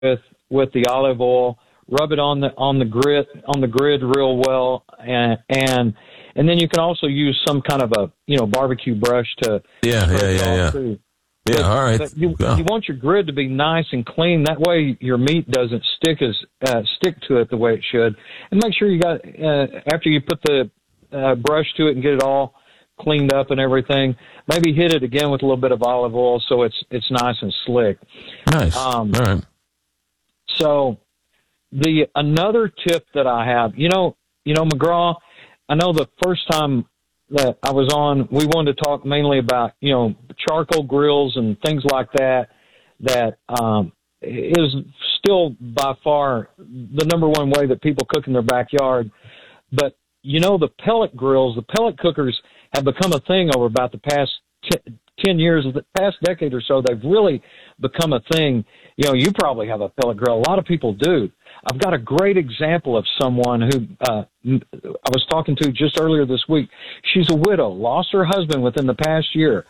with the olive oil. Rub it on the grid real well, and then you can also use some kind of a barbecue brush to too. Yeah, all right. But you want your grid to be nice and clean. That way your meat doesn't stick to it the way it should. And make sure you got after you put the brush to it and get it all cleaned up and everything, maybe hit it again with a little bit of olive oil so it's nice and slick. Nice. All right. So another tip that I have, McGraw, I know the first time that I was on, we wanted to talk mainly about, charcoal grills and things like that is still by far the number one way that people cook in their backyard. But, the pellet grills, the pellet cookers have become a thing over about the past 10 years, the past decade or so. They've really become a thing. You probably have a pellet grill. A lot of people do. I've got a great example of someone who I was talking to just earlier this week. She's a widow, lost her husband within the past year.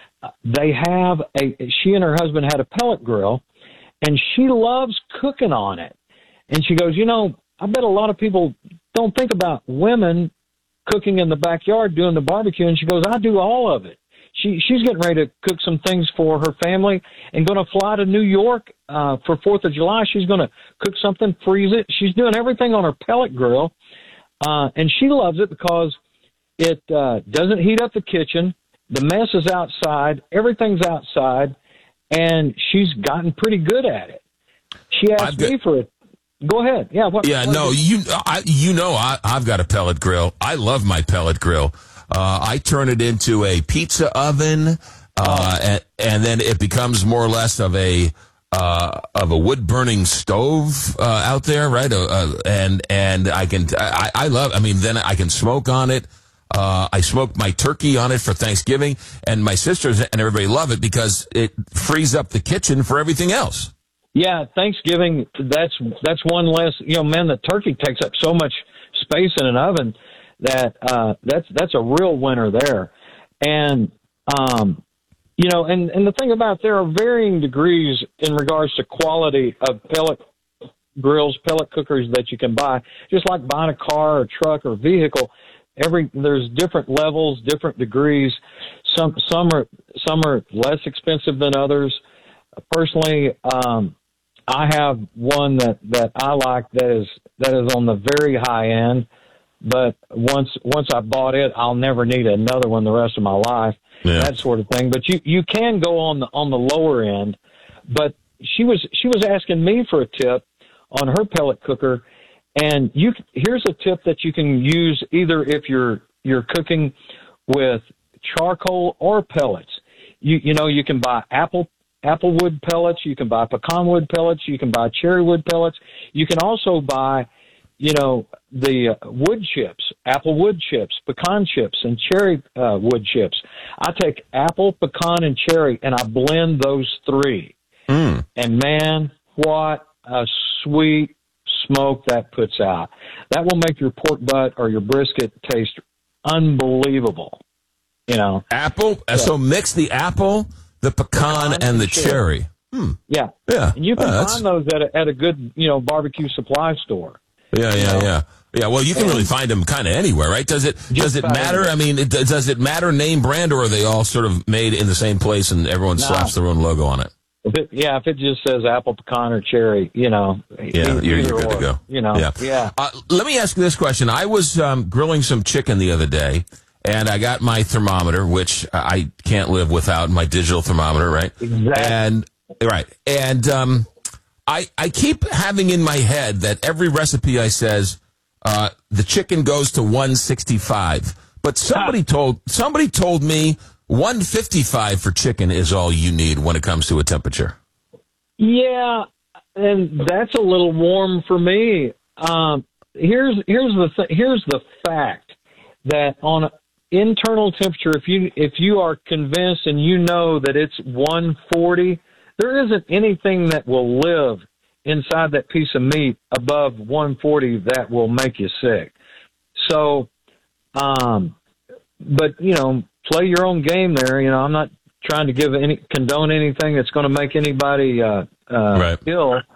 She and her husband had a pellet grill, and she loves cooking on it. And she goes, I bet a lot of people don't think about women cooking in the backyard doing the barbecue. And she goes, I do all of it. She's getting ready to cook some things for her family and going to fly to New York for 4th of July. She's going to cook something, freeze it. She's doing everything on her pellet grill, and she loves it because it doesn't heat up the kitchen. The mess is outside. Everything's outside, and she's gotten pretty good at it. She asked me for it. Go ahead. Yeah. I've got a pellet grill. I love my pellet grill. I turn it into a pizza oven, and then it becomes more or less of a wood burning stove out there, right? And I love. I mean, then I can smoke on it. I smoke my turkey on it for Thanksgiving, and my sisters and everybody love it because it frees up the kitchen for everything else. Yeah, Thanksgiving. That's one less. The turkey takes up so much space in an oven. That's a real winner there. And, and the thing about there are varying degrees in regards to quality of pellet grills, pellet cookers that you can buy, just like buying a car or truck or vehicle. There's different levels, different degrees. Some are less expensive than others. Personally, I have one that I like that is on the very high end. But once I bought it, I'll never need another one the rest of my life. Yeah. That sort of thing. But you can go on the lower end. But she was asking me for a tip on her pellet cooker, and here's a tip that you can use either if you're cooking with charcoal or pellets. You can buy applewood pellets, you can buy pecan wood pellets, you can buy cherry wood pellets. You can also buy the wood chips, apple wood chips, pecan chips, and cherry wood chips. I take apple, pecan, and cherry, and I blend those three. And, man, what a sweet smoke that puts out. That will make your pork butt or your brisket taste unbelievable. Apple? Yeah. So mix the apple, the pecan, and the cherry. Yeah. And you can find those at a good, barbecue supply store. Yeah. Well, you can really find them kind of anywhere, right? Does it matter? I mean, does it matter name brand, or are they all sort of made in the same place and everyone slaps their own logo on it? If it just says apple, pecan, or cherry, you're good to go. Yeah. Let me ask you this question. I was grilling some chicken the other day, and I got my thermometer, which I can't live without, my digital thermometer, right? Exactly. And I keep having in my head that every recipe I says the chicken goes to 165, but somebody told me 155 for chicken is all you need when it comes to a temperature. Yeah, and that's a little warm for me. Here's the fact that on internal temperature, if you are convinced and you know that it's 140. There isn't anything that will live inside that piece of meat above 140 that will make you sick. So, but, play your own game there. I'm not trying to condone anything that's going to make anybody ill.